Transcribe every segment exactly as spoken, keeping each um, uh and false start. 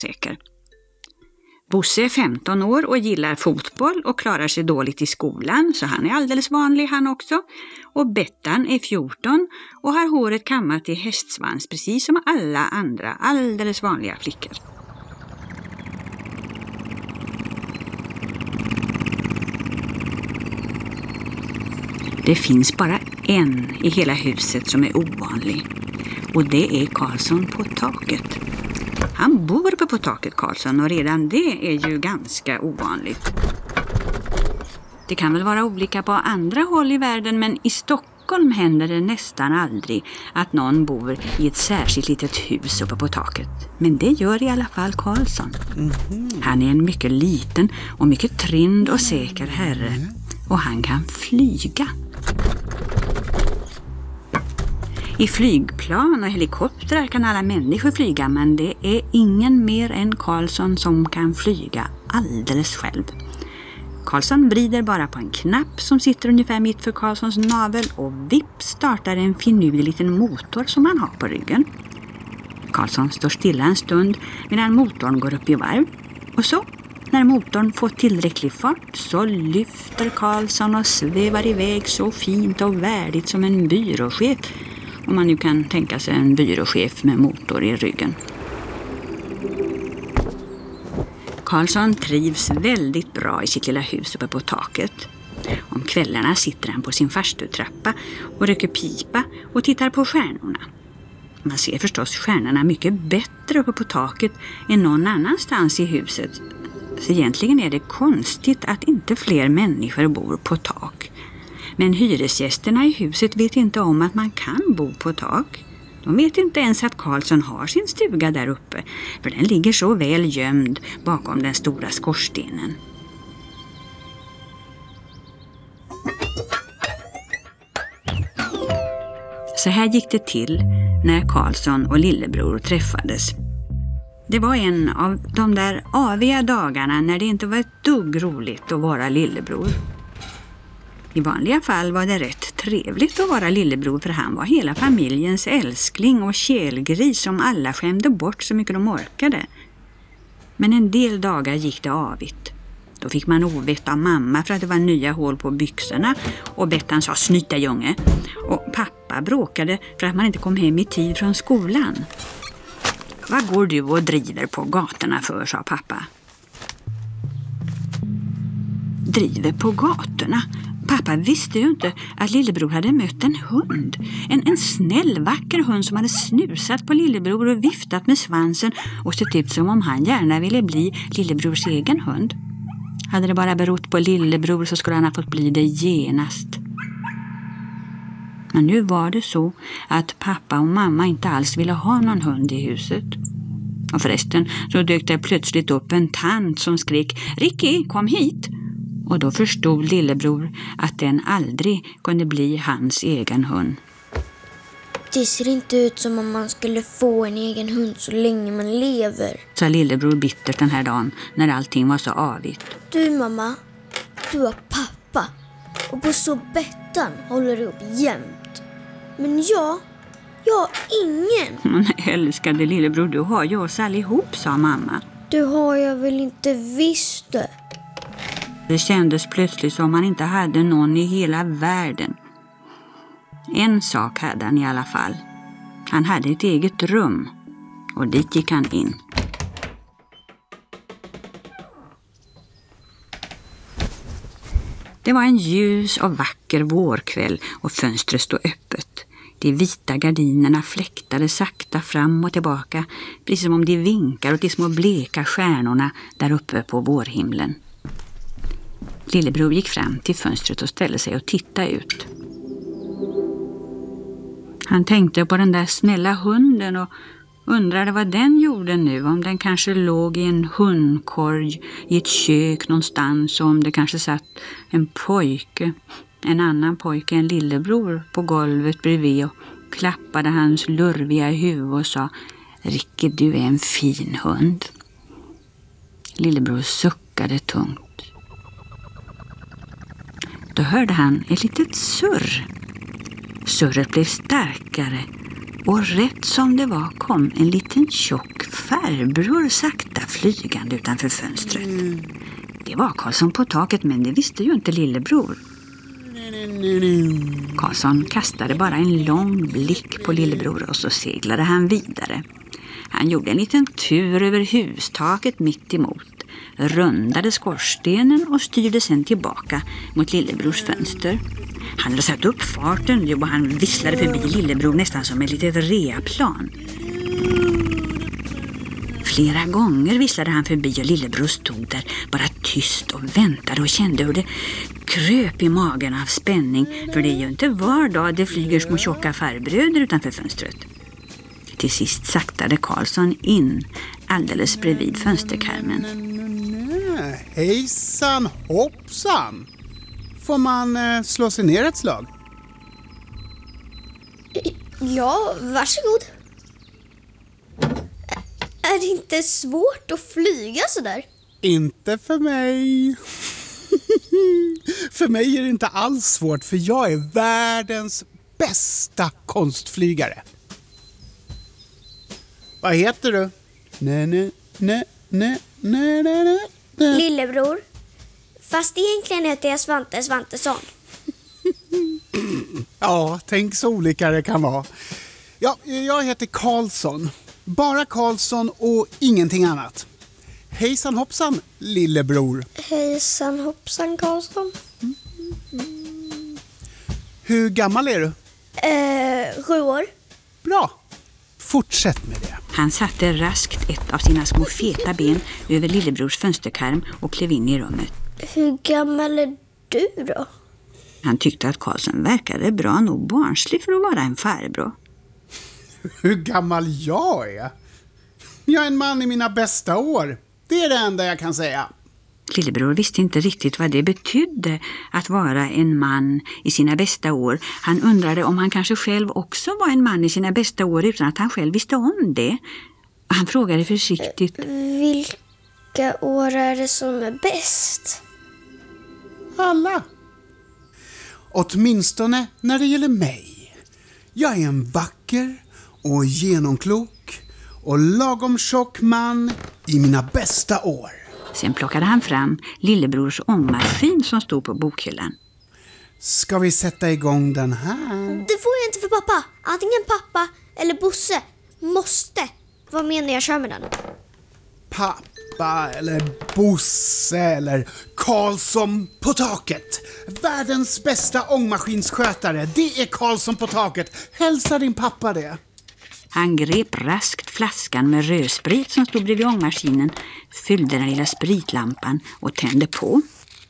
säker. Bosse är femton år och gillar fotboll och klarar sig dåligt i skolan, så han är alldeles vanlig han också. Och Bettan är fjorton och har håret kammat i hästsvans precis som alla andra alldeles vanliga flickor. Det finns bara en i hela huset som är ovanlig, och det är Karlsson på taket. Han bor uppe på taket, Karlsson, och redan det är ju ganska ovanligt. Det kan väl vara olika på andra håll i världen, men i Stockholm händer det nästan aldrig att någon bor i ett särskilt litet hus uppe på taket. Men det gör i alla fall Karlsson. Mm-hmm. Han är en mycket liten och mycket trind och säker herre, och han kan flyga. I flygplan och helikoptrar kan alla människor flyga, men det är ingen mer än Karlsson som kan flyga alldeles själv. Karlsson vrider bara på en knapp som sitter ungefär mitt för Karlssons navel, och vipp startar en finurlig liten motor som han har på ryggen. Karlsson står stilla en stund medan motorn går upp i varv, och så, när motorn får tillräcklig fart, så lyfter Karlsson och svävar iväg så fint och värdigt som en byråchef, om man nu kan tänka sig en byråchef med motor i ryggen. Karlsson trivs väldigt bra i sitt lilla hus uppe på taket. Om kvällarna sitter han på sin farstutrappa och röker pipa och tittar på stjärnorna. Man ser förstås stjärnorna mycket bättre uppe på taket än någon annanstans i huset. Så egentligen är det konstigt att inte fler människor bor på tak. Men hyresgästerna i huset vet inte om att man kan bo på tak. De vet inte ens att Karlsson har sin stuga där uppe, för den ligger så väl gömd bakom den stora skorstenen. Så här gick det till när Karlsson och lillebror träffades. Det var en av de där aviga dagarna när det inte var ett dugg roligt att vara lillebror. I vanliga fall var det rätt trevligt att vara lillebror, för han var hela familjens älskling och kälgris som alla skämde bort så mycket de orkade. Men en del dagar gick det avigt. Då fick man ovett av mamma för att det var nya hål på byxorna, och Bettan sa snyta junge, och pappa bråkade för att man inte kom hem i tid från skolan. Vad går du och driver på gatorna för, sa pappa. Driver på gatorna? Pappa visste ju inte att lillebror hade mött en hund. En, en snäll, vacker hund som hade snusat på lillebror och viftat med svansen och sett ut som om han gärna ville bli lillebrors egen hund. Hade det bara berott på lillebror så skulle han ha fått bli det genast. Men nu var det så att pappa och mamma inte alls ville ha någon hund i huset. Och förresten så dök det plötsligt upp en tant som skrek Ricky, kom hit! Och då förstod lillebror att den aldrig kunde bli hans egen hund. Det ser inte ut som om man skulle få en egen hund så länge man lever, sa lillebror bittert den här dagen när allting var så avigt. Du mamma, du har pappa. Och på så Bettan håller du upp jämt. Men jag, jag har ingen. Men älskade lillebror, du har ju oss allihop, sa mamma. Du har jag väl inte visst det. Det kändes plötsligt som han inte hade någon i hela världen. En sak hade han i alla fall. Han hade ett eget rum, och dit gick han in. Det var en ljus och vacker vårkväll och fönstret stod öppet. De vita gardinerna fläktade sakta fram och tillbaka, precis som om de vinkar åt de små bleka stjärnorna där uppe på vårhimlen. Lillebror gick fram till fönstret och ställde sig och tittade ut. Han tänkte på den där snälla hunden och undrade vad den gjorde nu, om den kanske låg i en hundkorg i ett kök någonstans, och om det kanske satt en pojke, en annan pojke, en lillebror på golvet bredvid och klappade hans lurviga huvud och sa Ricky, du är en fin hund. Lillebror suckade tungt. Då hörde han ett litet surr. Surret blev starkare, och rätt som det var kom en liten tjock farbror sakta flygande utanför fönstret. Det var Karlsson på taket, men det visste ju inte lillebror. Karlsson kastade bara en lång blick på lillebror och så seglade han vidare. Han gjorde en liten tur över hustaket mitt emot, rundade skorstenen och styrde sen tillbaka mot lillebrors fönster. Han hade satt upp farten och han visslade förbi lillebror nästan som ett litet reaplan. Flera gånger visslade han förbi och lillebror stod där bara tyst och väntade och kände hur det kröp i magen av spänning, för det är ju inte var dag det flyger små tjocka farbröder utanför fönstret. Till sist saktade Karlsson in alldeles bredvid fönsterkarmen. Hejsan hoppsan! Får man eh, slå sig ner ett slag? Ja, varsågod. Är det inte svårt att flyga så där? Inte för mig. För mig är det inte alls svårt, för jag är världens bästa konstflygare. Vad heter du? Nej, nej, nej, nej, nej, nej, nej. Lillebror. Fast egentligen heter jag Svante Svantesson. Ja, tänk så olika det kan vara. Ja, jag heter Karlsson. Bara Karlsson och ingenting annat. Hejsan hoppsan, lillebror. Hejsan hoppsan, Karlsson. Hur gammal är du? Eh, sju år. Bra. Fortsätt med det. Han satte raskt ett av sina små feta ben över lillebrors fönsterkarm och klev in i rummet. Hur gammal är du då? Han tyckte att Karlsson verkade bra nog barnslig för att vara en farbror. Hur gammal jag är? Jag är en man i mina bästa år. Det är det enda jag kan säga. Lillebror visste inte riktigt vad det betydde att vara en man i sina bästa år. Han undrade om han kanske själv också var en man i sina bästa år utan att han själv visste om det. Han frågade försiktigt. Vilka år är det som är bäst? Alla. Åtminstone när det gäller mig. Jag är en vacker och genomklok och lagom tjock man i mina bästa år. Sen plockade han fram lillebrors ångmaskin som stod på bokhyllan. Ska vi sätta igång den här? Det får jag inte för pappa. Antingen pappa eller Bosse måste vara med när jag kör med den. Pappa eller Bosse eller Karlsson på taket. Världens bästa ångmaskinsskötare. Det är Karlsson på taket. Hälsa din pappa det. Han grep raskt flaskan med rödsprit som stod bredvid ångmaskinen, fyllde den lilla spritlampan och tände på.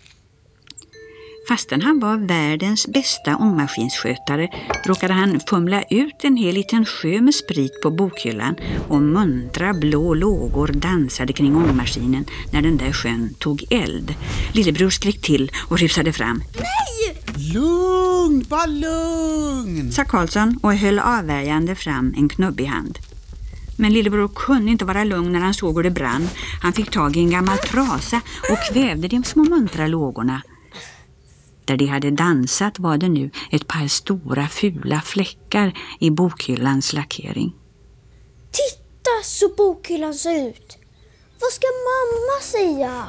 Fastän han var världens bästa ångmaskinsskötare råkade han fumla ut en hel liten sjö med sprit på bokhyllan och muntra blå lågor dansade kring ångmaskinen när den där sjön tog eld. Lillebror skrek till och rusade fram. Nej! Lugn, var lugn! Sa Karlsson och höll avvärjande fram en knubbig hand. Men lillebror kunde inte vara lugn när han såg hur det brann. Han fick tag i en gammal trasa och kvävde de små muntra lågorna. Där de hade dansat var det nu ett par stora fula fläckar i bokhyllans lackering. Titta så bokhyllan ser ut. Vad ska mamma säga?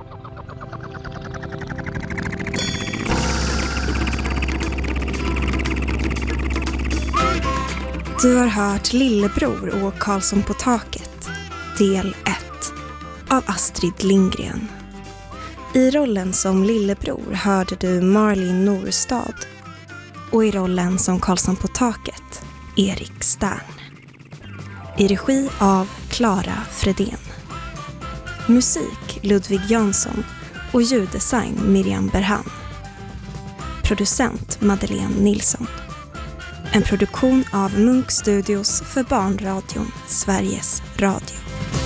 Du har hört Lillebror och Karlsson på taket, del ett, av Astrid Lindgren. I rollen som Lillebror hörde du Marlin Norstad och i rollen som Karlsson på taket, Erik Stern. I regi av Clara Fredén. Musik Ludvig Jansson och ljuddesign Miriam Berhan. Producent Madeleine Nilsson. En produktion av Munk Studios för barnradion Sveriges Radio.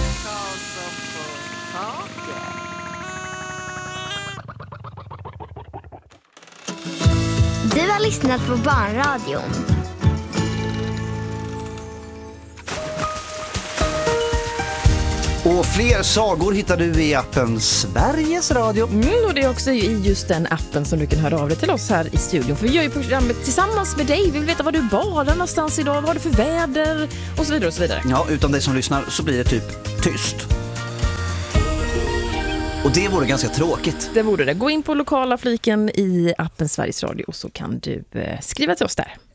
Du har lyssnat på barnradion. Och fler sagor hittar du i appen Sveriges Radio. Mm, och det är också i just den appen som du kan höra av dig till oss här i studion. För vi gör ju programmet tillsammans med dig. Vi vill veta vad du badar någonstans idag, vad har du för väder och så vidare och så vidare. Ja, utan dig som lyssnar så blir det typ tyst. Och det vore ganska tråkigt. Det vore det. Gå in på lokala fliken i appen Sveriges Radio så kan du eh, skriva till oss där.